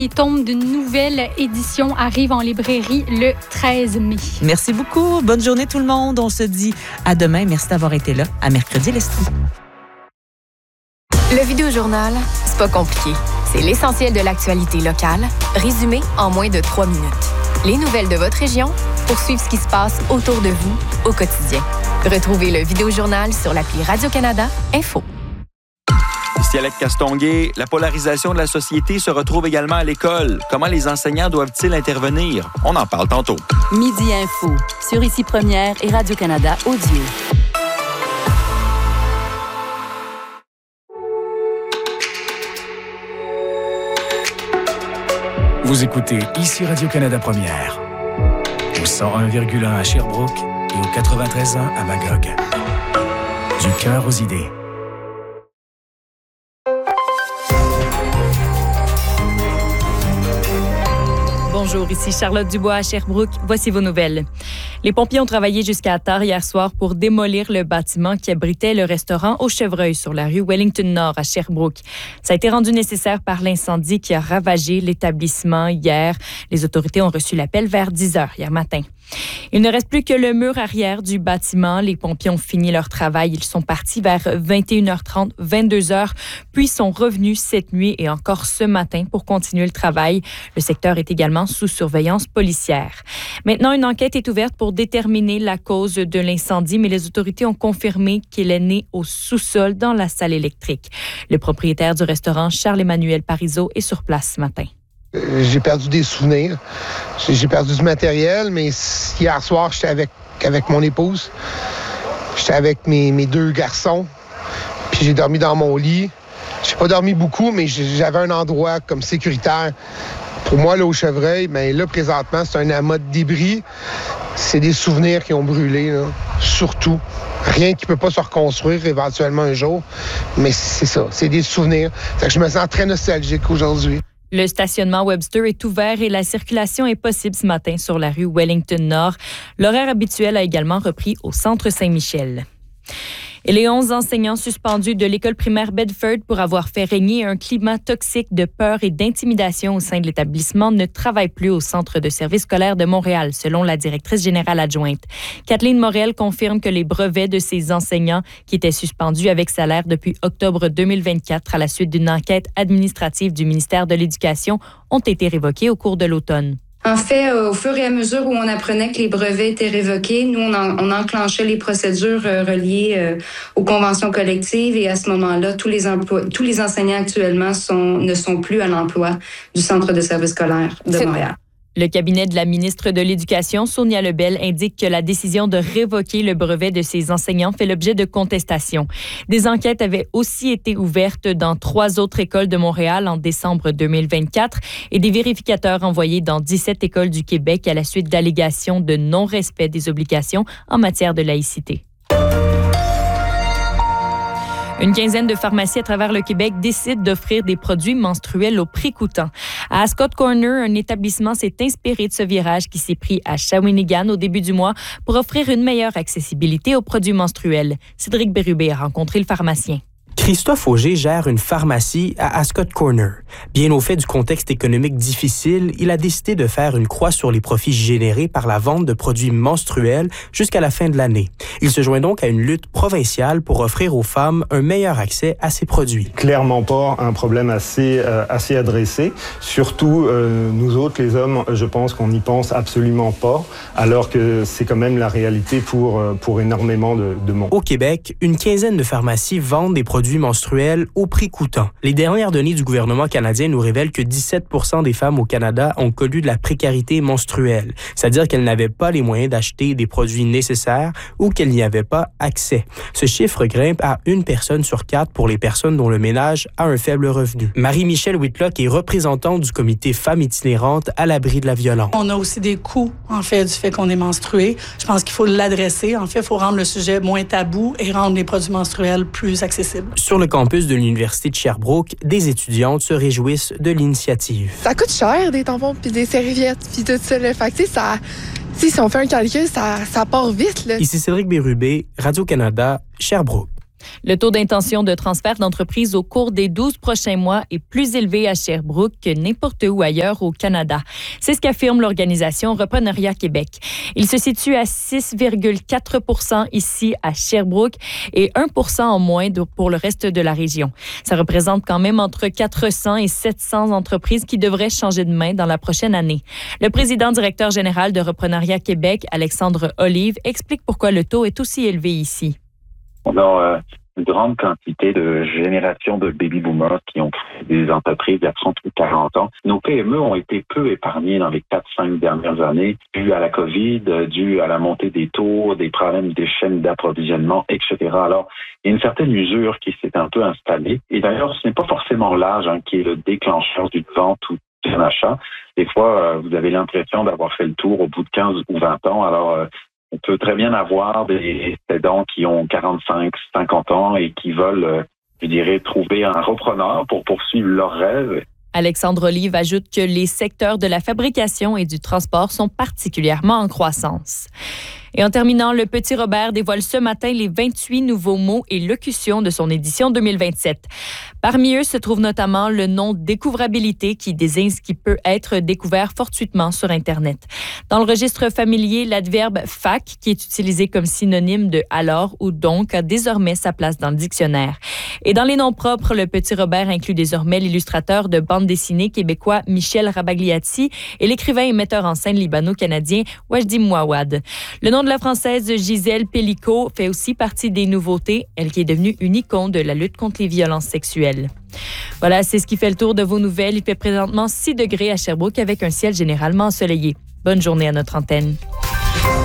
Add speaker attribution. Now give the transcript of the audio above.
Speaker 1: Les tomes d'une nouvelle édition arrivent en librairie le 13 mai.
Speaker 2: Merci beaucoup. Bonne journée tout le monde. On se dit à demain. Merci d'avoir été là. À mercredi, l'Estrie.
Speaker 3: Le Vidéojournal, c'est pas compliqué. C'est l'essentiel de l'actualité locale, résumé en moins de 3 minutes. Les nouvelles de votre région pour suivre ce qui se passe autour de vous au quotidien. Retrouvez le Vidéojournal sur l'appli Radio-Canada Info.
Speaker 4: Ici Alec Castonguay, la polarisation de la société se retrouve également à l'école. Comment les enseignants doivent-ils intervenir? On en parle tantôt.
Speaker 5: Midi Info, sur Ici Première et Radio-Canada Audio.
Speaker 6: Vous écoutez Ici Radio-Canada Première, au 101,1 à Sherbrooke et au 93.1 à Magog. Du cœur aux idées.
Speaker 7: Bonjour, ici Charlotte Dubois à Sherbrooke. Voici vos nouvelles. Les pompiers ont travaillé jusqu'à tard hier soir pour démolir le bâtiment qui abritait le restaurant Au Chevreuil sur la rue Wellington-Nord à Sherbrooke. Ça a été rendu nécessaire par l'incendie qui a ravagé l'établissement hier. Les autorités ont reçu l'appel vers 10 h hier matin. Il ne reste plus que le mur arrière du bâtiment. Les pompiers ont fini leur travail. Ils sont partis vers 21h30, 22h, puis sont revenus cette nuit et encore ce matin pour continuer le travail. Le secteur est également sous surveillance policière. Maintenant, une enquête est ouverte pour déterminer la cause de l'incendie, mais les autorités ont confirmé qu'il est né au sous-sol dans la salle électrique. Le propriétaire du restaurant, Charles-Emmanuel Parizeau, est sur place ce matin.
Speaker 8: J'ai perdu des souvenirs. J'ai perdu du matériel, mais hier soir, j'étais avec mon épouse. J'étais avec mes 2 garçons. Puis j'ai dormi dans mon lit. J'ai pas dormi beaucoup, mais j'avais un endroit comme sécuritaire. Pour moi, là, au Chevreuil, bien là, présentement, c'est un amas de débris. C'est des souvenirs qui ont brûlé, là. Surtout. Rien qui peut pas se reconstruire éventuellement un jour. Mais c'est ça, c'est des souvenirs. Fait que je me sens très nostalgique aujourd'hui.
Speaker 7: Le stationnement Webster est ouvert et la circulation est possible ce matin sur la rue Wellington-Nord. L'horaire habituel a également repris au centre Saint-Michel. Et les 11 enseignants suspendus de l'école primaire Bedford pour avoir fait régner un climat toxique de peur et d'intimidation au sein de l'établissement ne travaillent plus au centre de service scolaire de Montréal, selon la directrice générale adjointe. Kathleen Morel confirme que les brevets de ces enseignants, qui étaient suspendus avec salaire depuis octobre 2024 à la suite d'une enquête administrative du ministère de l'Éducation, ont été révoqués au cours de l'automne.
Speaker 9: En fait, au fur et à mesure où on apprenait que les brevets étaient révoqués, nous, on enclenchait les procédures reliées aux conventions collectives et à ce moment-là, tous les enseignants actuellement ne sont plus à l'emploi du Centre de service scolaire de Montréal.
Speaker 7: Le cabinet de la ministre de l'Éducation, Sonia Lebel, indique que la décision de révoquer le brevet de ces enseignants fait l'objet de contestations. Des enquêtes avaient aussi été ouvertes dans 3 autres écoles de Montréal en décembre 2024 et des vérificateurs envoyés dans 17 écoles du Québec à la suite d'allégations de non-respect des obligations en matière de laïcité. Une quinzaine de pharmacies à travers le Québec décident d'offrir des produits menstruels au prix coûtant. À Ascot Corner, un établissement s'est inspiré de ce virage qui s'est pris à Shawinigan au début du mois pour offrir une meilleure accessibilité aux produits menstruels. Cédric Bérubé a rencontré le pharmacien.
Speaker 10: Christophe Auger gère une pharmacie à Ascot Corner. Bien au fait du contexte économique difficile, il a décidé de faire une croix sur les profits générés par la vente de produits menstruels jusqu'à la fin de l'année. Il se joint donc à une lutte provinciale pour offrir aux femmes un meilleur accès à ces produits.
Speaker 11: Clairement pas un problème assez adressé. Surtout, nous autres, les hommes, je pense qu'on n'y pense absolument pas, alors que c'est quand même la réalité pour énormément de monde.
Speaker 10: Au Québec, une quinzaine de pharmacies vendent des produits menstruels au prix coûtant. Les dernières données du gouvernement canadien nous révèlent que 17% des femmes au Canada ont connu de la précarité menstruelle, c'est-à-dire qu'elles n'avaient pas les moyens d'acheter des produits nécessaires ou qu'elles n'y avaient pas accès. Ce chiffre grimpe à 1 personne sur 4 pour les personnes dont le ménage a un faible revenu. Marie-Michelle Whitlock est représentante du comité Femmes itinérantes à l'abri de la violence.
Speaker 12: On a aussi des coûts, en fait, du fait qu'on est menstrué. Je pense qu'il faut l'adresser. En fait, il faut rendre le sujet moins tabou et rendre les produits menstruels plus accessibles.
Speaker 10: Sur le campus de l'Université de Sherbrooke, des étudiantes se réjouissent de l'initiative.
Speaker 13: Ça coûte cher, des tampons puis des serviettes puis tout ça. Là. Fait que, ça, si on fait un calcul, ça part vite. Là.
Speaker 10: Ici Cédric Bérubé, Radio-Canada, Sherbrooke.
Speaker 7: Le taux d'intention de transfert d'entreprise au cours des 12 prochains mois est plus élevé à Sherbrooke que n'importe où ailleurs au Canada. C'est ce qu'affirme l'organisation Repreneuriat Québec. Il se situe à 6,4 % ici à Sherbrooke et 1 % en moins pour le reste de la région. Ça représente quand même entre 400 et 700 entreprises qui devraient changer de main dans la prochaine année. Le président directeur général de Repreneuriat Québec, Alexandre Olive, explique pourquoi le taux est aussi élevé ici.
Speaker 14: On a une grande quantité de générations de baby-boomers qui ont créé des entreprises il y a 30 ou 40 ans. Nos PME ont été peu épargnées dans les 4-5 dernières années, dû à la COVID, dû à la montée des taux, des problèmes des chaînes d'approvisionnement, etc. Alors, il y a une certaine usure qui s'est un peu installée. Et d'ailleurs, ce n'est pas forcément l'âge qui est le déclencheur d'une vente ou d'un achat. Des fois, vous avez l'impression d'avoir fait le tour au bout de 15 ou 20 ans. Alors, on peut très bien avoir des aidants qui ont 45, 50 ans et qui veulent, trouver un repreneur pour poursuivre leurs rêves.
Speaker 7: Alexandre Olive ajoute que les secteurs de la fabrication et du transport sont particulièrement en croissance. Et en terminant, le Petit Robert dévoile ce matin les 28 nouveaux mots et locutions de son édition 2027. Parmi eux se trouve notamment le nom découvrabilité qui désigne ce qui peut être découvert fortuitement sur Internet. Dans le registre familier, l'adverbe fac, qui est utilisé comme synonyme de alors ou donc, a désormais sa place dans le dictionnaire. Et dans les noms propres, le Petit Robert inclut désormais l'illustrateur de bande dessinée québécois Michel Rabagliati et l'écrivain et metteur en scène libano-canadien Wajdi Mouawad. Le nom de la Française Gisèle Pellicot fait aussi partie des nouveautés, elle qui est devenue une icône de la lutte contre les violences sexuelles. Voilà, c'est ce qui fait le tour de vos nouvelles. Il fait présentement 6 degrés à Sherbrooke avec un ciel généralement ensoleillé. Bonne journée à notre antenne.